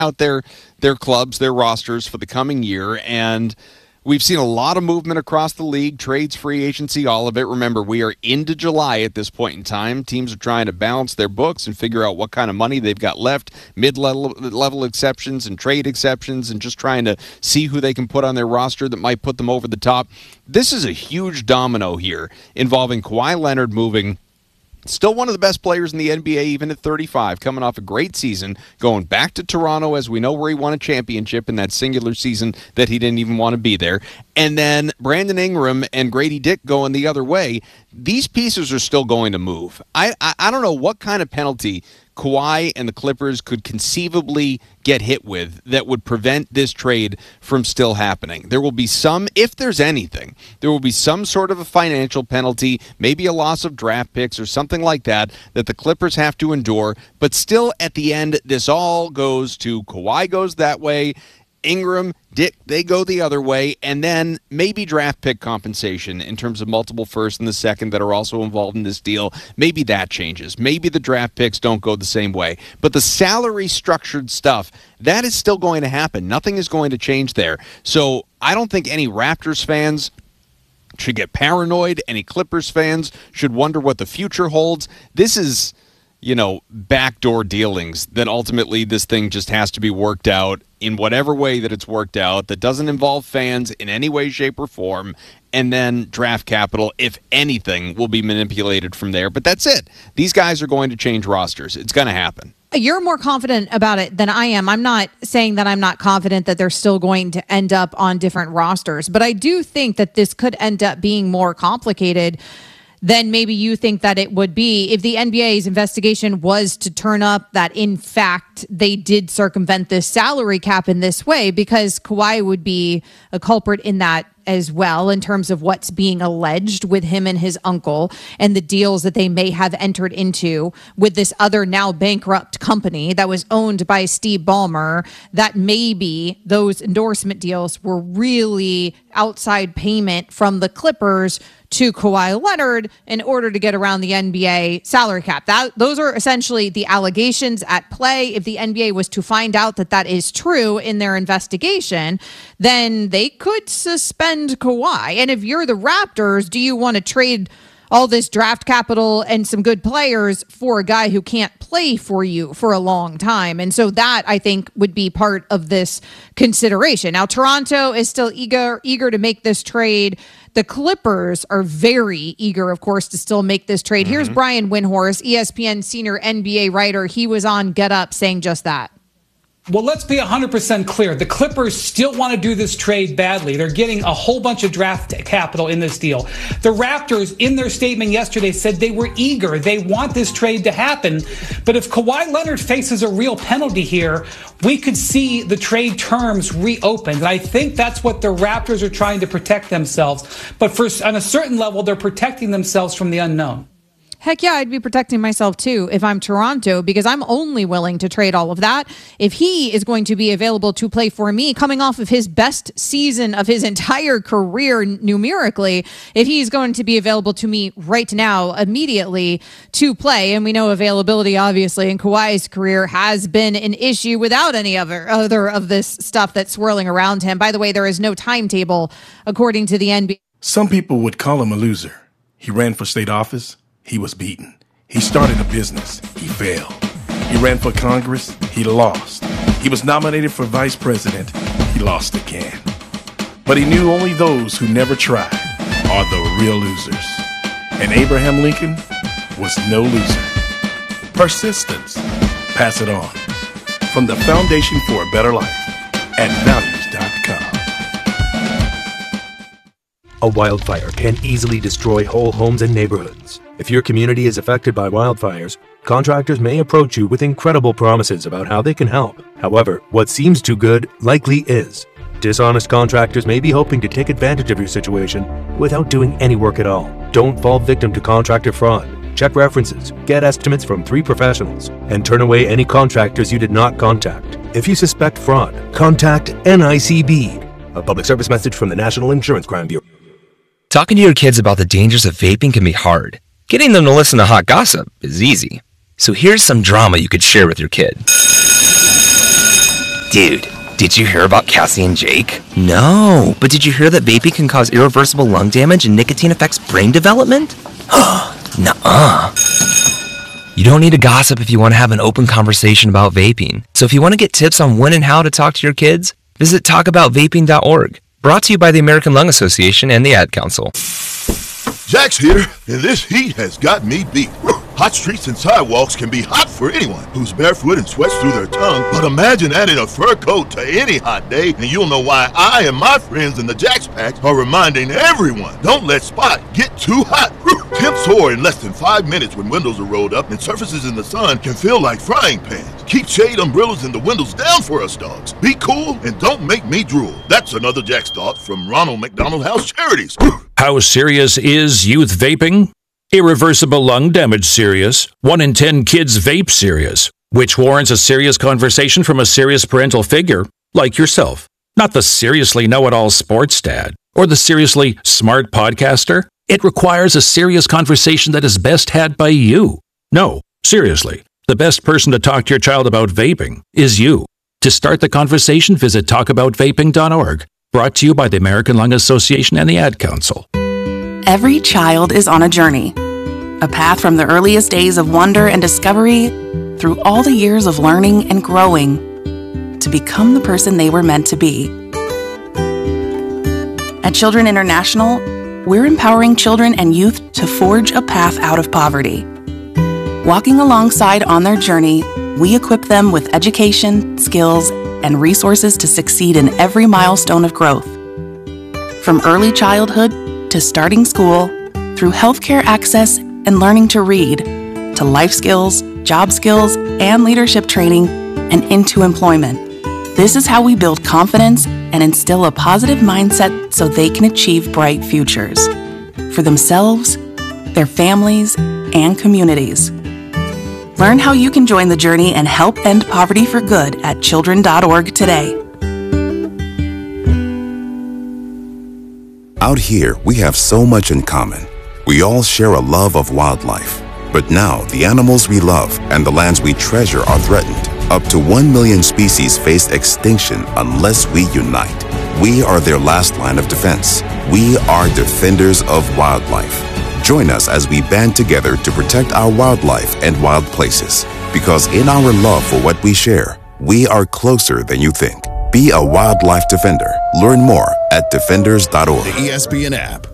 out their clubs, their rosters for the coming year, and we've seen a lot of movement across the league, trades, free agency, all of it. Remember, we are into July at this point in time. Teams are trying to balance their books and figure out what kind of money they've got left, mid-level exceptions and trade exceptions, and just trying to see who they can put on their roster that might put them over the top. This is a huge domino here involving Kawhi Leonard moving. Still one of the best players in the NBA, even at 35, coming off a great season, going back to Toronto, as we know, where he won a championship in that singular season that he didn't even want to be there. And then Brandon Ingram and Grady Dick going the other way. These pieces are still going to move. I don't know what kind of penalty Kawhi and the Clippers could conceivably get hit with that would prevent this trade from still happening. There will be some, if there's anything, there will be some sort of a financial penalty, maybe a loss of draft picks or something like that the Clippers have to endure. But still, at the end, this all goes to Kawhi goes that way, Ingram, Dick, they go the other way, and then maybe draft pick compensation in terms of multiple first and the second that are also involved in this deal. Maybe that changes. Maybe the draft picks don't go the same way. But the salary structured stuff, that is still going to happen. Nothing is going to change there. So I don't think any Raptors fans should get paranoid. Any Clippers fans should wonder what the future holds. This is, backdoor dealings that ultimately this thing just has to be worked out in whatever way that it's worked out that doesn't involve fans in any way, shape, or form, and then draft capital, if anything, will be manipulated from there. But that's it. These guys are going to change rosters. It's going to happen. You're more confident about it than I am. I'm not saying that I'm not confident that they're still going to end up on different rosters, but I do think that this could end up being more complicated than maybe you think that it would be if the NBA's investigation was to turn up that, in fact, they did circumvent this salary cap in this way, because Kawhi would be a culprit in that as well, in terms of what's being alleged with him and his uncle and the deals that they may have entered into with this other now bankrupt company that was owned by Steve Ballmer, that maybe those endorsement deals were really outside payment from the Clippers to Kawhi Leonard in order to get around the NBA salary cap. Those are essentially the allegations at play. If the NBA was to find out that that is true in their investigation, then they could suspend Kawhi. And if you're the Raptors, do you want to trade all this draft capital and some good players for a guy who can't play for you for a long time? And so that, I think, would be part of this consideration. Now, Toronto is still eager to make this trade. The Clippers are very eager, of course, to still make this trade. Here's Brian Windhorst, ESPN senior NBA writer. He was on Get Up saying just that. Well, let's be 100% clear. The Clippers still want to do this trade badly. They're getting a whole bunch of draft capital in this deal. The Raptors, in their statement yesterday, said they were eager. They want this trade to happen. But if Kawhi Leonard faces a real penalty here, we could see the trade terms reopened. And I think that's what the Raptors are trying to protect themselves. But on a certain level, they're protecting themselves from the unknown. Heck yeah, I'd be protecting myself too if I'm Toronto, because I'm only willing to trade all of that if he is going to be available to play for me, coming off of his best season of his entire career numerically. If he's going to be available to me right now, immediately to play, and we know availability obviously in Kawhi's career has been an issue without any other of this stuff that's swirling around him. By the way, there is no timetable according to the NBA. Some people would call him a loser. He ran for state office. He was beaten. He started a business. He failed. He ran for Congress. He lost. He was nominated for vice president. He lost again. But he knew only those who never try are the real losers. And Abraham Lincoln was no loser. Persistence. Pass it on. From the Foundation for a Better Life at values.com. A wildfire can easily destroy whole homes and neighborhoods. If your community is affected by wildfires, contractors may approach you with incredible promises about how they can help. However, what seems too good likely is. Dishonest contractors may be hoping to take advantage of your situation without doing any work at all. Don't fall victim to contractor fraud. Check references, get estimates from 3 professionals, and turn away any contractors you did not contact. If you suspect fraud, contact NICB. A public service message from the National Insurance Crime Bureau. Talking to your kids about the dangers of vaping can be hard. Getting them to listen to hot gossip is easy. So here's some drama you could share with your kid. Dude, did you hear about Cassie and Jake? No, but did you hear that vaping can cause irreversible lung damage and nicotine affects brain development? Nuh-uh. You don't need to gossip if you want to have an open conversation about vaping. So if you want to get tips on when and how to talk to your kids, visit talkaboutvaping.org. Brought to you by the American Lung Association and the Ad Council. Jack's here, and this heat has got me beat. Hot streets and sidewalks can be hot for anyone who's barefoot and sweats through their tongue, but imagine adding a fur coat to any hot day, and you'll know why I and my friends in the Jack's Pack are reminding everyone, don't let Spot get too hot. Temps soar in less than 5 minutes when windows are rolled up, and surfaces in the sun can feel like frying pans. Keep shade umbrellas and the windows down for us dogs. Be cool and don't make me drool. That's another Jack's thought from Ronald McDonald House Charities. How serious is youth vaping? Irreversible lung damage serious. 1 in 10 kids vape serious, which warrants a serious conversation from a serious parental figure like yourself. Not the seriously know-it-all sports dad or the seriously smart podcaster. It requires a serious conversation that is best had by you. No, seriously, the best person to talk to your child about vaping is you. To start the conversation, visit talkaboutvaping.org. Brought to you by the American Lung Association and the Ad Council. Every child is on a journey, a path from the earliest days of wonder and discovery through all the years of learning and growing to become the person they were meant to be. At Children International, we're empowering children and youth to forge a path out of poverty. Walking alongside on their journey, we equip them with education, skills, and resources to succeed in every milestone of growth. From early childhood to starting school, through healthcare access and learning to read, to life skills, job skills, and leadership training, and into employment. This is how we build confidence and instill a positive mindset so they can achieve bright futures for themselves, their families, and communities. Learn how you can join the journey and help end poverty for good at children.org today. Out here, we have so much in common. We all share a love of wildlife. But now, the animals we love and the lands we treasure are threatened. Up to 1 million species face extinction unless we unite. We are their last line of defense. We are defenders of wildlife. Join us as we band together to protect our wildlife and wild places. Because in our love for what we share, we are closer than you think. Be a wildlife defender. Learn more at defenders.org. The ESPN app.